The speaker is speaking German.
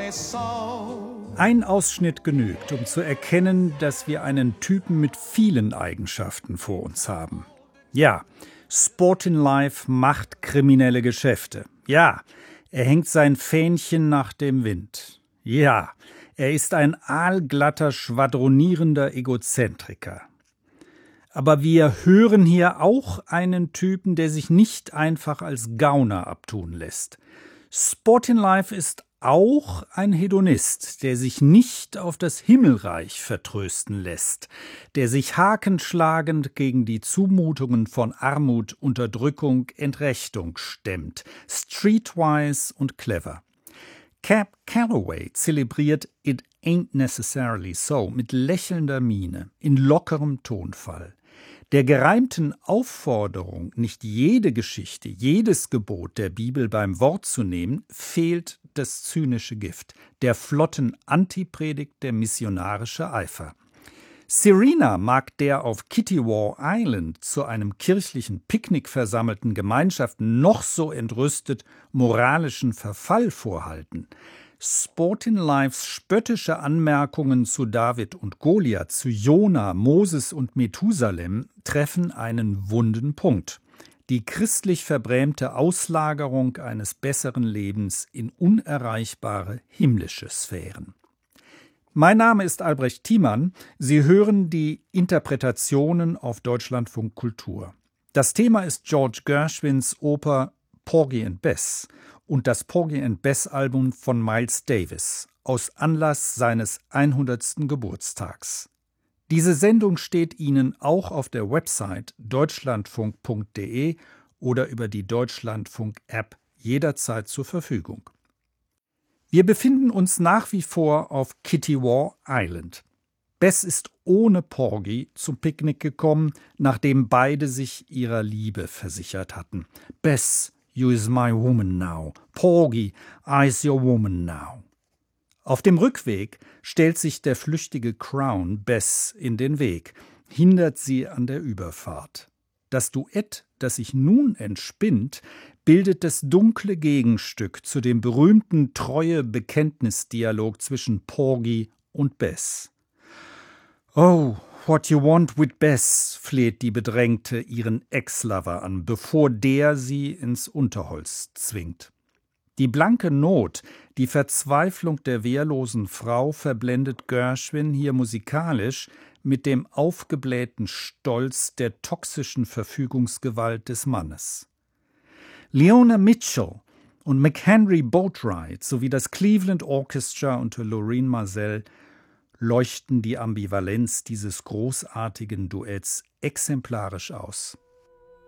my soul. Ein Ausschnitt genügt, um zu erkennen, dass wir einen Typen mit vielen Eigenschaften vor uns haben. Ja, Sportin' Life macht kriminelle Geschäfte. Ja, er hängt sein Fähnchen nach dem Wind. Ja, er ist ein aalglatter, schwadronierender Egozentriker. Aber wir hören hier auch einen Typen, der sich nicht einfach als Gauner abtun lässt. Sportin' Life ist auch ein Hedonist, der sich nicht auf das Himmelreich vertrösten lässt, der sich hakenschlagend gegen die Zumutungen von Armut, Unterdrückung, Entrechtung stemmt, streetwise und clever. Cab Calloway zelebriert It Ain't Necessarily So mit lächelnder Miene, in lockerem Tonfall. Der gereimten Aufforderung, nicht jede Geschichte, jedes Gebot der Bibel beim Wort zu nehmen, fehlt das zynische Gift, der flotten Antipredigt, der missionarische Eifer. Serena mag der auf Kittiwah Island zu einem kirchlichen Picknick versammelten Gemeinschaft noch so entrüstet moralischen Verfall vorhalten. Sportin' Lifes spöttische Anmerkungen zu David und Goliath, zu Jona, Moses und Methusalem treffen einen wunden Punkt. Die christlich verbrämte Auslagerung eines besseren Lebens in unerreichbare himmlische Sphären. Mein Name ist Albrecht Thiemann. Sie hören die Interpretationen auf Deutschlandfunk Kultur. Das Thema ist George Gershwins Oper Porgy and Bess und das Porgy and Bess Album von Miles Davis aus Anlass seines 100. Geburtstags. Diese Sendung steht Ihnen auch auf der Website deutschlandfunk.de oder über die Deutschlandfunk-App jederzeit zur Verfügung. Wir befinden uns nach wie vor auf Kittiwah Island. Bess ist ohne Porgy zum Picknick gekommen, nachdem beide sich ihrer Liebe versichert hatten. Bess, you is my woman now. Porgy, I's your woman now. Auf dem Rückweg stellt sich der flüchtige Crown Bess in den Weg, hindert sie an der Überfahrt. Das Duett, das sich nun entspinnt, bildet das dunkle Gegenstück zu dem berühmten Treue-Bekenntnisdialog zwischen Porgy und Bess. Oh, what you want with Bess, fleht die Bedrängte ihren Ex-Lover an, bevor der sie ins Unterholz zwingt. Die blanke Not, die Verzweiflung der wehrlosen Frau verblendet Gershwin hier musikalisch mit dem aufgeblähten Stolz der toxischen Verfügungsgewalt des Mannes. Leona Mitchell und McHenry Boatwright sowie das Cleveland Orchestra unter Loreen Marsell leuchten die Ambivalenz dieses großartigen Duetts exemplarisch aus.